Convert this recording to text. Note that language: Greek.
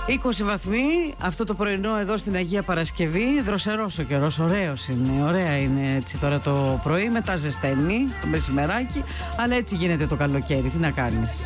20 βαθμοί αυτό το πρωινό εδώ στην Αγία Παρασκευή. Δροσερός ο καιρός, ωραίος είναι. Ωραία είναι έτσι τώρα το πρωί. Μετά ζεσταίνει το μεσημεράκι. Αλλά έτσι γίνεται το καλοκαίρι. Τι να κάνεις.